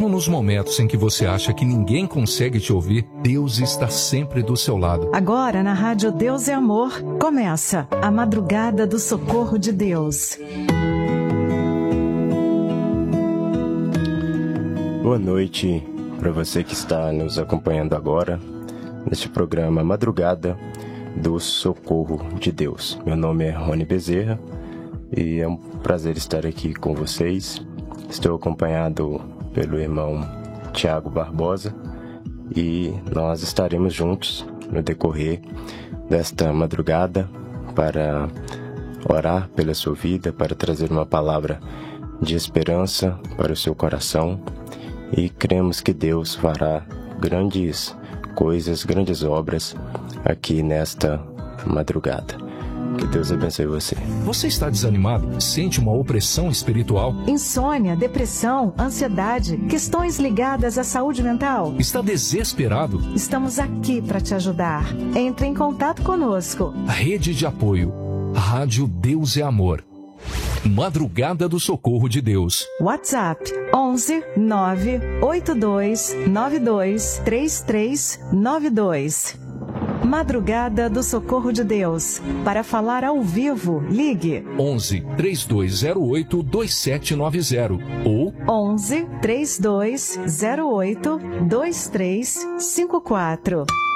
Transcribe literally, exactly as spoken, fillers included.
Mesmo nos momentos em que você acha que ninguém consegue te ouvir, Deus está sempre do seu lado. Agora, na Rádio Deus é Amor, começa a Madrugada do Socorro de Deus. Boa noite para você que está nos acompanhando agora neste programa Madrugada do Socorro de Deus. Meu nome é Rony Bezerra e é um prazer estar aqui com vocês. Estou acompanhado pelo irmão Tiago Barbosa e nós estaremos juntos no decorrer desta madrugada para orar pela sua vida, para trazer uma palavra de esperança para o seu coração, e cremos que Deus fará grandes coisas, grandes obras aqui nesta madrugada. Que Deus abençoe você. Você está desanimado? Sente uma opressão espiritual? Insônia, depressão, ansiedade, questões ligadas à saúde mental? Está desesperado? Estamos aqui para te ajudar. Entre em contato conosco. Rede de apoio. Rádio Deus é Amor. Madrugada do Socorro de Deus. WhatsApp onze nove oito dois nove dois três três nove dois. Madrugada do Socorro de Deus. Para falar ao vivo, ligue onze, três dois zero oito, dois sete nove zero ou onze, três dois zero oito, dois três cinco quatro.